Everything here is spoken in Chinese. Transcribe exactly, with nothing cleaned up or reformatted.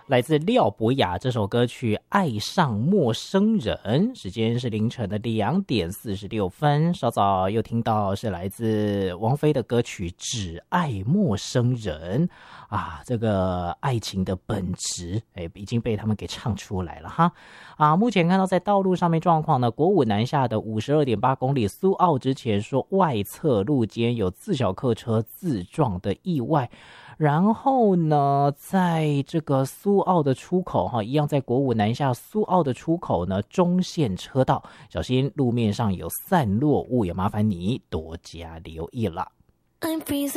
来自廖博雅这首歌曲《爱上陌生人》，时间是凌晨的两点四十六分。稍早又听到是来自王菲的歌曲《只爱陌生人》啊，这个爱情的本质，哎，已经被他们给唱出来了哈。啊，目前看到在道路上面状况呢，国五南下的五十二点八公里苏澳之前说外侧路肩有自小客车自撞的意外。然后呢，在这个苏澳的出口哈，一样在国五南下苏澳的出口呢，中线车道小心路面上有散落物，也麻烦你多加留意了。